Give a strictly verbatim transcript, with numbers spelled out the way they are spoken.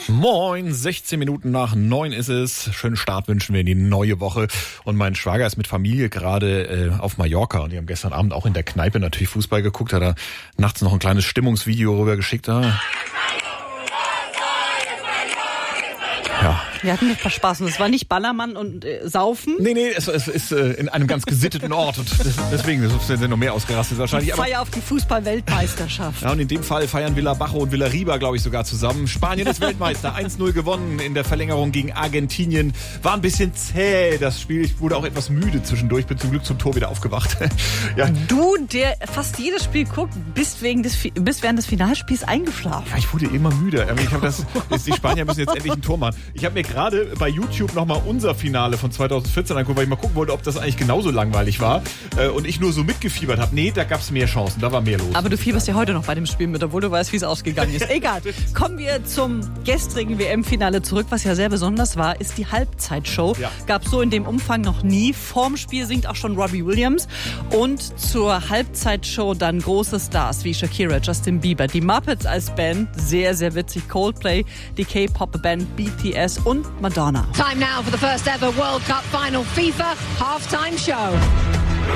Moin, sechzehn Minuten nach neun ist es. Schönen Start wünschen wir in die neue Woche. Und mein Schwager ist mit Familie gerade äh, auf Mallorca. Und die haben gestern Abend auch in der Kneipe natürlich Fußball geguckt. Hat er nachts noch ein kleines Stimmungsvideo rübergeschickt. Ah. Ja. Wir hatten ein paar Spaß und es war nicht Ballermann und äh, Saufen. Nee, nee, es, es ist äh, in einem ganz gesitteten Ort und des, deswegen sind sie noch mehr ausgerastet wahrscheinlich. Feier auf die Fußball-Weltmeisterschaft. Ja, und in dem Fall feiern Villa Bajo und Villa Riba, glaube ich, sogar zusammen. Spanien ist Weltmeister, eins null gewonnen in der Verlängerung gegen Argentinien. War ein bisschen zäh, das Spiel. Ich wurde auch etwas müde zwischendurch, bin zum Glück zum Tor wieder aufgewacht. Ja. Du, der fast jedes Spiel guckt, bist, wegen des, bist während des Finalspiels eingeschlafen. Ja, ich wurde immer müde. Ich hab das, die Spanier müssen jetzt endlich ein Tor machen. Ich habe mir gerade bei YouTube nochmal unser Finale von zwanzig vierzehn angeguckt, weil ich mal gucken wollte, ob das eigentlich genauso langweilig war. Und ich nur so mitgefiebert habe. Nee, da gab es mehr Chancen, da war mehr los. Aber du fieberst ja heute noch bei dem Spiel mit, obwohl du weißt, wie es ausgegangen ist. Egal. Kommen wir zum gestrigen W M-Finale zurück. Was ja sehr besonders war, ist die Halbzeitshow. Ja. Gab es so in dem Umfang noch nie. Vorm Spiel singt auch schon Robbie Williams. Und zur Halbzeitshow dann große Stars wie Shakira, Justin Bieber, die Muppets als Band, sehr, sehr witzig, Coldplay, die K-Pop-Band B T S und Madonna. Time now for the first ever World Cup final FIFA halftime show.